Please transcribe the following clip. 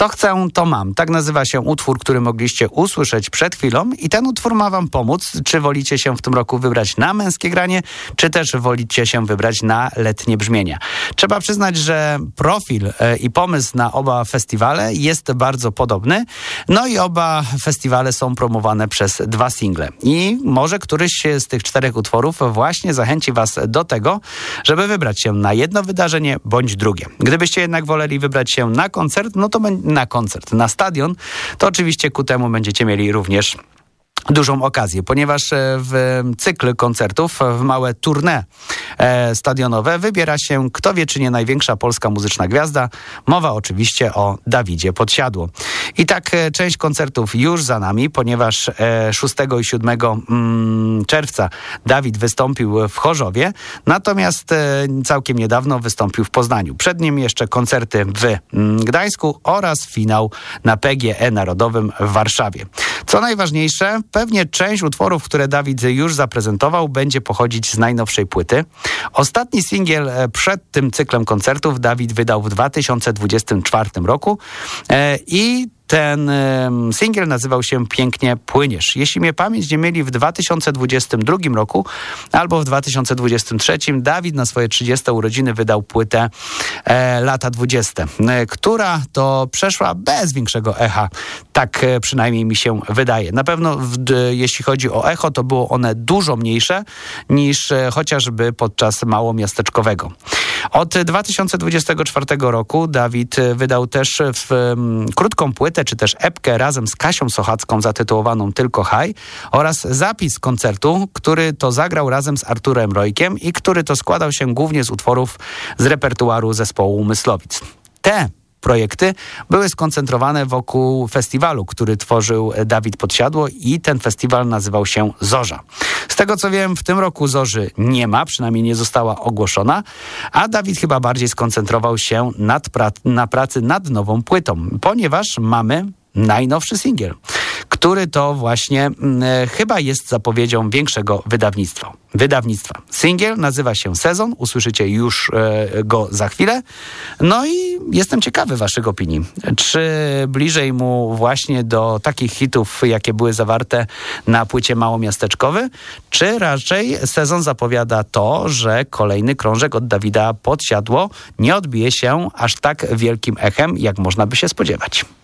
Co chcę, to mam. Tak nazywa się utwór, który mogliście usłyszeć przed chwilą i ten utwór ma wam pomóc. Czy wolicie się w tym roku wybrać na męskie granie, czy też wolicie się wybrać na letnie brzmienia. Trzeba przyznać, że profil i pomysł na oba festiwale jest bardzo podobny. No i oba festiwale są promowane przez 2 single. I może któryś z tych 4 utworów właśnie zachęci was do tego, żeby wybrać się na jedno wydarzenie bądź drugie. Gdybyście jednak woleli wybrać się na koncert, no to na stadion, to oczywiście ku temu będziecie mieli również dużą okazję, ponieważ w cykl koncertów, w małe tournée stadionowe wybiera się kto wie czy nie największa polska muzyczna gwiazda. Mowa oczywiście o Dawidzie Podsiadło. I tak część koncertów już za nami, ponieważ 6 i 7 czerwca Dawid wystąpił w Chorzowie, natomiast całkiem niedawno wystąpił w Poznaniu. Przed nim jeszcze koncerty w Gdańsku oraz finał na PGE Narodowym w Warszawie. Co najważniejsze, pewnie część utworów, które Dawid już zaprezentował, będzie pochodzić z najnowszej płyty. Ostatni singiel przed tym cyklem koncertów Dawid wydał w 2024 roku i ten singiel nazywał się Pięknie płyniesz. Jeśli mnie pamięć nie myli, w 2022 roku albo w 2023 Dawid na swoje 30 urodziny wydał płytę Lata 20, która to przeszła bez większego echa. Tak przynajmniej mi się wydaje. Na pewno jeśli chodzi o echo, to było one dużo mniejsze niż chociażby podczas małomiasteczkowego. Od 2024 roku Dawid wydał też krótką płytę, czy też epkę razem z Kasią Sochacką zatytułowaną Tylko Haj oraz zapis koncertu, który to zagrał razem z Arturem Rojkiem i który to składał się głównie z utworów z repertuaru zespołu Myslowic. Te projekty były skoncentrowane wokół festiwalu, który tworzył Dawid Podsiadło i ten festiwal nazywał się Zorza. Z tego co wiem, w tym roku Zorzy nie ma, przynajmniej nie została ogłoszona, a Dawid chyba bardziej skoncentrował się na pracy nad nową płytą, ponieważ mamy najnowszy singiel, który to właśnie chyba jest zapowiedzią większego wydawnictwa. Singiel nazywa się Sezon, usłyszycie już go za chwilę. No i jestem ciekawy waszych opinii. Czy bliżej mu właśnie do takich hitów, jakie były zawarte na płycie Małomiasteczkowy, czy raczej Sezon zapowiada to, że kolejny krążek od Dawida Podsiadło nie odbije się aż tak wielkim echem, jak można by się spodziewać.